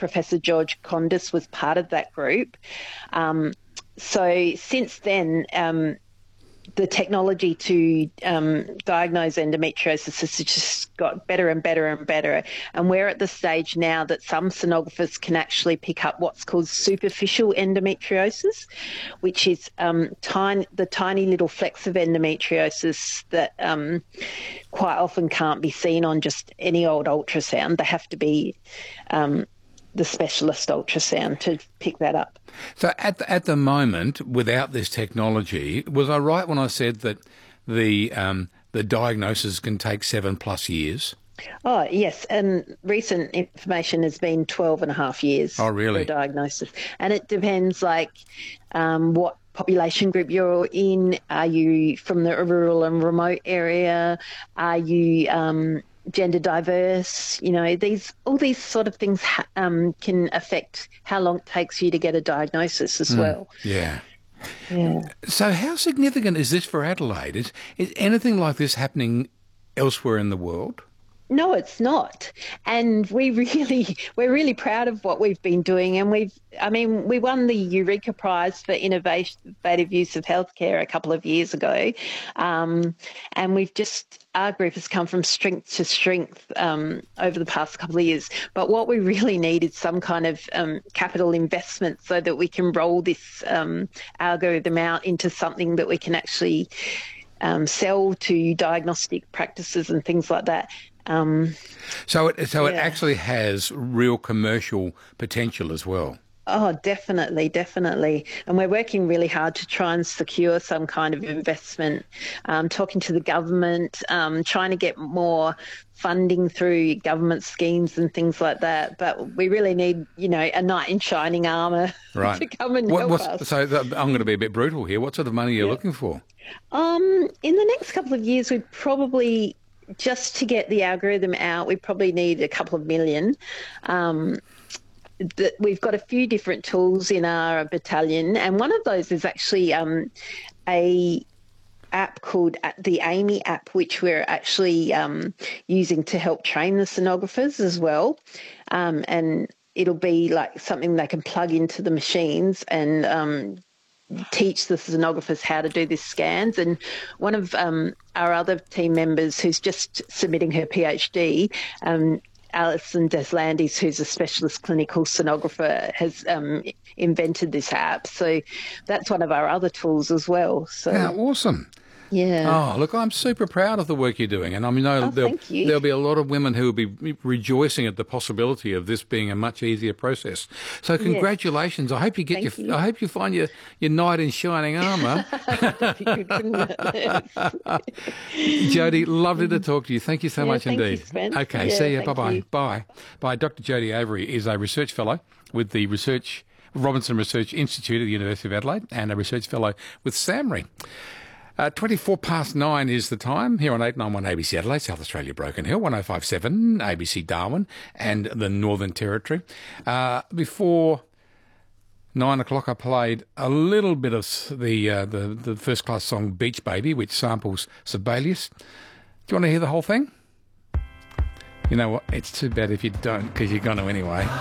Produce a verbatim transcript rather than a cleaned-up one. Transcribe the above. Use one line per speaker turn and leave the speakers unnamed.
Professor George Condis was part of that group. Um, so since then, um, the technology to um, diagnose endometriosis has just got better and better and better. And we're at the stage now that some sonographers can actually pick up what's called superficial endometriosis, which is um, tiny, the tiny little flecks of endometriosis that um, quite often can't be seen on just any old ultrasound. They have to be um, the specialist ultrasound to pick that up.
So at the, at the moment, without this technology, was I right when I said that the um, the diagnosis can take seven plus years?
Oh, yes. And recent information has been twelve and a half years
oh, really?
for diagnosis. And it depends, like, um, what population group you're in. Are you from the rural and remote area? Are you um, gender diverse? You know, these all these sort of things ha- um, can affect how long it takes you to get a diagnosis as mm, well.
Yeah.
Yeah.
So how significant is this for Adelaide? Is, is anything like this happening elsewhere in the world?
No, it's not. And we really, we're really proud of what we've been doing. And we've, I mean, we won the Eureka Prize for innovative use of healthcare a couple of years ago. Um, and we've just, our group has come from strength to strength um, over the past couple of years. But what we really need is some kind of um, capital investment so that we can roll this um, algorithm out into something that we can actually um, sell to diagnostic practices and things like that. Um,
so it so
yeah.
it actually has real commercial potential as well.
Oh, definitely, definitely. And we're working really hard to try and secure some kind of investment, um, talking to the government, um, trying to get more funding through government schemes and things like that. But we really need, you know, a knight in shining armour
right.
to come and
what,
help us.
So th- I'm going to be a bit brutal here. What sort of money are you
yeah.
looking for?
Um, in the next couple of years, we'd probably... Just to get the algorithm out, we probably need a couple of million. Um, the, we've got a few different tools in our battalion, and one of those is actually um, a app called the Amy app, which we're actually um, using to help train the sonographers as well. Um, and it'll be like something they can plug into the machines and um, teach the sonographers how to do these scans. And one of um, our other team members who's just submitting her PhD, um, Alison Deslandis, who's a specialist clinical sonographer, has um, invented this app. So that's one of our other tools as well. So
yeah, awesome.
Yeah.
Oh, look, I'm super proud of the work you're doing. And I mean,
oh,
there'll,
thank you.
there'll be a lot of women who will be rejoicing at the possibility of this being a much easier process. So congratulations. Yes. I hope you get
thank
your,
you.
I hope you find your, your knight in shining armour. Jodie, lovely to talk to you. Thank you so
yeah,
much
thank
indeed.
You, Spence.
Okay,
yeah,
see you.
Bye-bye.
You. Bye. Bye. Doctor Jodie Avery is a research fellow with the Research Robinson Research Institute at the University of Adelaide and a research fellow with SAHMRI. Uh, twenty-four past nine is the time here on eight ninety-one A B C Adelaide, South Australia, Broken Hill, one oh five point seven A B C Darwin and the Northern Territory. Uh, before nine o'clock, I played a little bit of the, uh, the the first class song Beach Baby, which samples Sibelius. Do you want to hear the whole thing? You know what? It's too bad if you don't, because you're going to anyway.